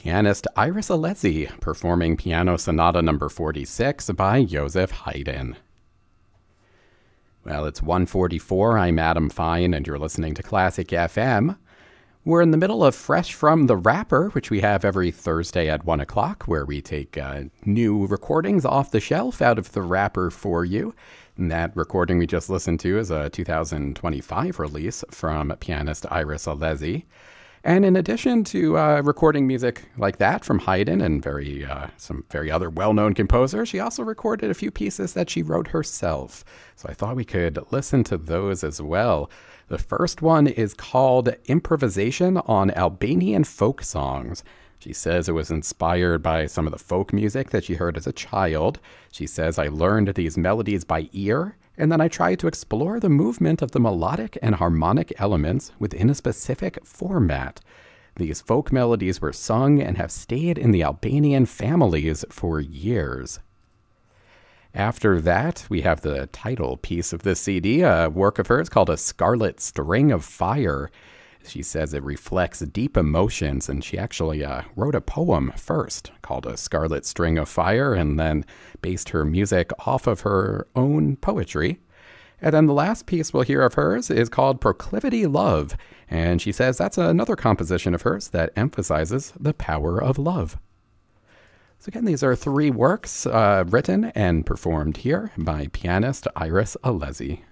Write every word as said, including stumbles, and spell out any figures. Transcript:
pianist Iris Alesi performing Piano Sonata number forty-six by Joseph Haydn. Well, it's one forty-four. I'm Adam Fine, and you're listening to Classic F M. We're in the middle of Fresh from the Wrapper, which we have every Thursday at one o'clock, where we take uh, new recordings off the shelf out of the wrapper for you. And that recording we just listened to is a two thousand twenty-five release from pianist Iris Alesi. And in addition to uh, recording music like that from Haydn and very uh, some very other well-known composers, she also recorded a few pieces that she wrote herself. So I thought we could listen to those as well. The first one is called Improvisation on Albanian Folk Songs. She says it was inspired by some of the folk music that she heard as a child. She says, I learned these melodies by ear, and then I tried to explore the movement of the melodic and harmonic elements within a specific format. These folk melodies were sung and have stayed in the Albanian families for years. After that, we have the title piece of this C D, a work of hers called A Scarlet String of Fire. She says it reflects deep emotions, and she actually uh, wrote a poem first called A Scarlet String of Fire, and then based her music off of her own poetry. And then the last piece we'll hear of hers is called Proclivity Love, and she says that's another composition of hers that emphasizes the power of love. So again, these are three works uh, written and performed here by pianist Iris Alesi.